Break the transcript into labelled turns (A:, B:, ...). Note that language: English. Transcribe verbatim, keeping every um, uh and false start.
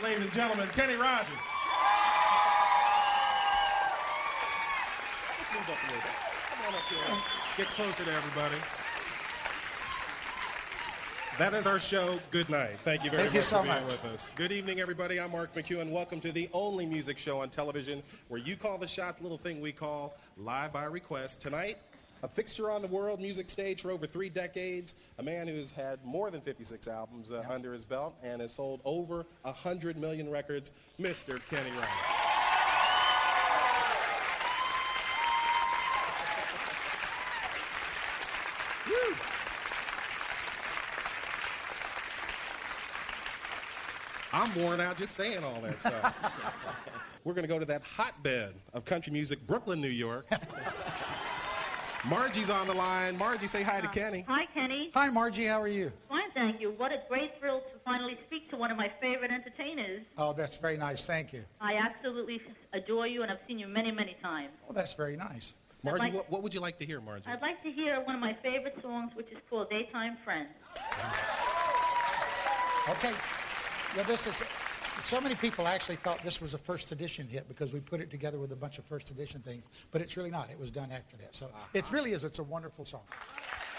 A: Ladies and gentlemen, Kenny Rogers. Let's move up a little bit. Come on up here. Get closer to everybody. That is our show. Good night. Thank you very
B: Thank
A: much
B: you so
A: for being
B: much.
A: with us. Good evening, everybody. I'm Mark McEwen. Welcome to the only music show on television where you call the shots, little thing we call Live by Request. Tonight, a fixture on the world music stage for over three decades, a man who's had more than fifty-six albums uh, under his belt and has sold over one hundred million records, Mister Kenny Rogers. Woo! I'm worn out just saying all that stuff. We're going to go to that hotbed of country music, Brooklyn, New York. Margie's on the line. Margie, say hi to Kenny.
C: Hi, Kenny.
B: Hi, Margie. How are you?
C: Fine, thank you. What a great thrill to finally speak to one of my favorite entertainers.
B: Oh, that's very nice. Thank you.
C: I absolutely adore you, and I've seen you many, many times.
B: Oh, that's very nice.
A: Margie,
C: like-
A: what, what would you like to hear, Margie?
C: I'd like to hear one of my favorite songs, which is called Daytime Friends.
B: Okay. Yeah, this is. So many people actually thought this was a first edition hit because we put it together with a bunch of first edition things, but it's really not. It was done after that. So it really is. It's a wonderful song.